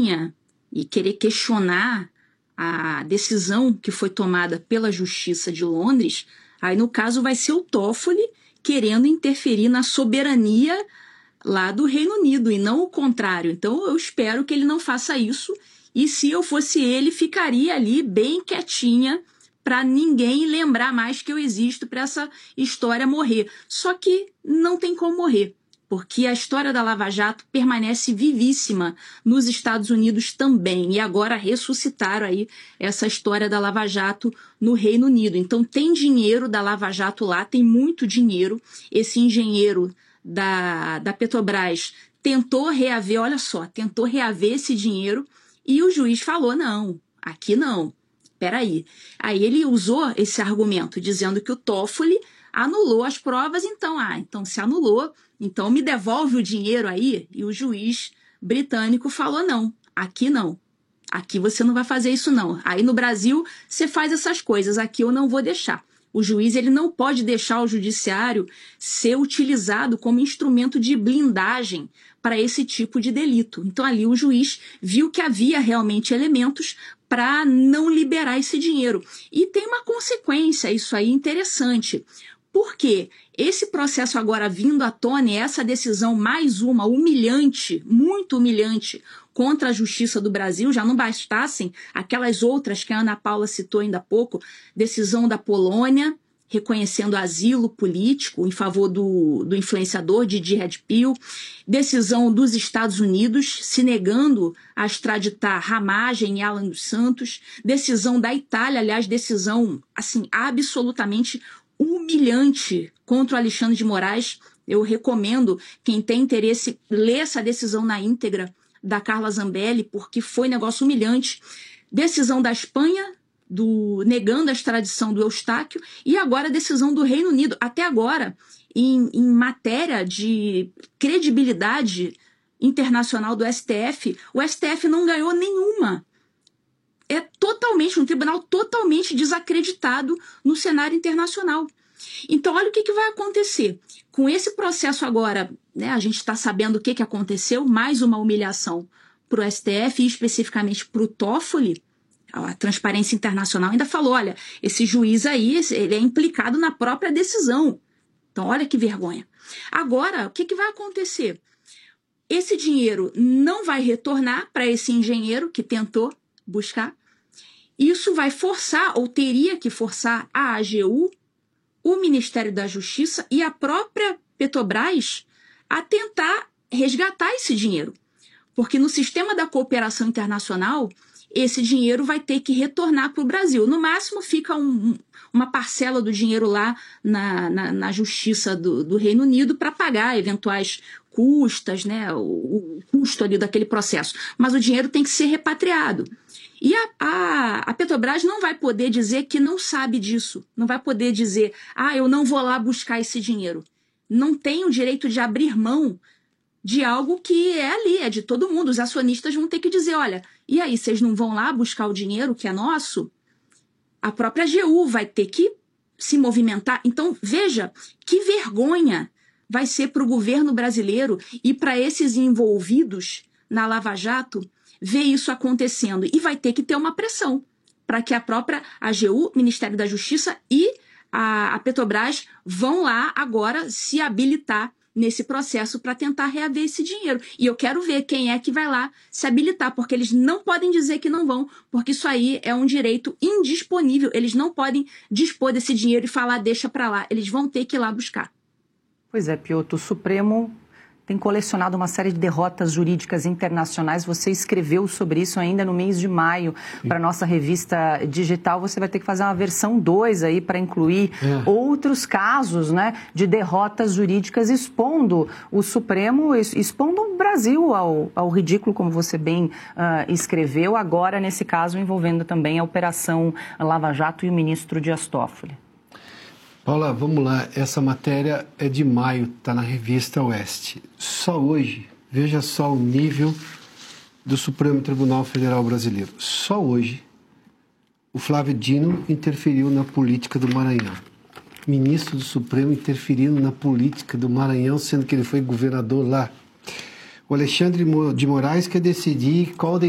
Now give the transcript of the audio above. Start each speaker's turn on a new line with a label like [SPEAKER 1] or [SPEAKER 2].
[SPEAKER 1] quietinha e querer questionar a decisão que foi tomada pela Justiça de Londres, aí no caso vai ser o Toffoli querendo interferir na soberania lá do Reino Unido e não o contrário. Então eu espero que ele não faça isso, e se eu fosse ele, ficaria ali bem quietinha para ninguém lembrar mais que eu existo, para essa história morrer. Só que não tem como morrer, porque a história da Lava Jato permanece vivíssima nos Estados Unidos também, e agora ressuscitaram aí essa história da Lava Jato no Reino Unido. Então tem dinheiro da Lava Jato lá, tem muito dinheiro. Esse engenheiro da Petrobras tentou reaver, olha só, tentou reaver esse dinheiro, e o juiz falou, não, aqui não, peraí. Aí ele usou esse argumento, dizendo que o Toffoli anulou as provas, então se anulou, então me devolve o dinheiro aí. E o juiz britânico falou, não, aqui você não vai fazer isso não. Aí no Brasil você faz essas coisas, aqui eu não vou deixar. O juiz ele não pode deixar o judiciário ser utilizado como instrumento de blindagem para esse tipo de delito. Então ali o juiz viu que havia realmente elementos para não liberar esse dinheiro. E tem uma consequência, isso aí interessante. Porque esse processo agora vindo à tona, essa decisão mais uma humilhante, muito humilhante, contra a Justiça do Brasil, já não bastassem aquelas outras que a Ana Paula citou ainda há pouco, decisão da Polônia, reconhecendo asilo político em favor do influenciador Didi Redpill, decisão dos Estados Unidos se negando a extraditar Ramagem e Alan dos Santos, decisão da Itália, aliás, decisão assim absolutamente humilhante contra o Alexandre de Moraes. Eu recomendo, quem tem interesse, ler essa decisão na íntegra da Carla Zambelli, porque foi negócio humilhante. Decisão da Espanha, negando a extradição do Eustáquio, e agora a decisão do Reino Unido. Até agora, em matéria de credibilidade internacional do STF, o STF não ganhou nenhuma. É totalmente, um tribunal totalmente desacreditado no cenário internacional. Então, olha o que vai acontecer. Com esse processo agora, né, a gente está sabendo o que aconteceu, mais uma humilhação para o STF e especificamente para o Toffoli. A Transparência Internacional ainda falou, olha, esse juiz aí, ele é implicado na própria decisão. Então, olha que vergonha. Agora, o que vai acontecer? Esse dinheiro não vai retornar para esse engenheiro que tentou buscar. Isso vai forçar, ou teria que forçar, a AGU, o Ministério da Justiça e a própria Petrobras a tentar resgatar esse dinheiro. Porque no sistema da cooperação internacional, esse dinheiro vai ter que retornar para o Brasil. No máximo, fica uma parcela do dinheiro lá na Justiça do Reino Unido para pagar eventuais custas, né, o custo ali daquele processo. Mas o dinheiro tem que ser repatriado. E a Petrobras não vai poder dizer que não sabe disso. Não vai poder dizer, eu não vou lá buscar esse dinheiro. Não tem o direito de abrir mão de algo que é ali, é de todo mundo. Os acionistas vão ter que dizer, olha, e aí, vocês não vão lá buscar o dinheiro que é nosso? A própria AGU vai ter que se movimentar. Então, veja, que vergonha vai ser para o governo brasileiro e para esses envolvidos na Lava Jato ver isso acontecendo. E vai ter que ter uma pressão para que a própria AGU, Ministério da Justiça e a Petrobras vão lá agora se habilitar nesse processo para tentar reaver esse dinheiro. E eu quero ver quem é que vai lá se habilitar, porque eles não podem dizer que não vão, porque isso aí é um direito indisponível. Eles não podem dispor desse dinheiro e falar, deixa para lá. Eles vão ter que ir lá buscar.
[SPEAKER 2] Pois é, Piotr, o Supremo tem colecionado uma série de derrotas jurídicas internacionais. Você escreveu sobre isso ainda no mês de maio para a nossa revista digital. Você vai ter que fazer uma versão 2 aí para incluir outros casos, né, de derrotas jurídicas expondo o Supremo, expondo o Brasil ao ridículo, como você bem escreveu, agora nesse caso envolvendo também a Operação Lava Jato e o ministro Dias Toffoli.
[SPEAKER 3] Paula, vamos lá. Essa matéria é de maio, está na revista Oeste. Só hoje, veja só o nível do Supremo Tribunal Federal Brasileiro. Só hoje, o Flávio Dino interferiu na política do Maranhão. Ministro do Supremo interferindo na política do Maranhão, sendo que ele foi governador lá. O Alexandre de Moraes quer decidir qual